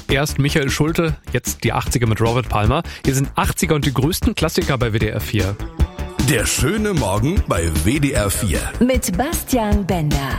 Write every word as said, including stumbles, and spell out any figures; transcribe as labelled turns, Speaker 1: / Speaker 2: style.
Speaker 1: Erst Michael Schulte, jetzt die achtziger mit Robert Palmer. Hier sind achtziger und die größten Klassiker bei W D R vier.
Speaker 2: Der schöne Morgen bei W D R vier.
Speaker 3: Mit Bastian Bender.